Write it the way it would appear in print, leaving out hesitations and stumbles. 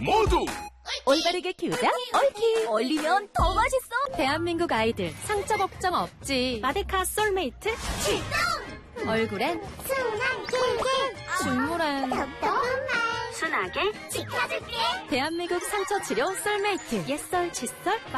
모두 올바르게 키우자 옳키. 올리면 더 맛있어. 대한민국 아이들 상처 걱정 없지. 마데카 솔메이트 출동. 얼굴엔 순한 꿀꿀 중물엔 똑똑한 말 순하게 지켜줄게. 대한민국 상처 치료 솔메이트. 옛설 칫솔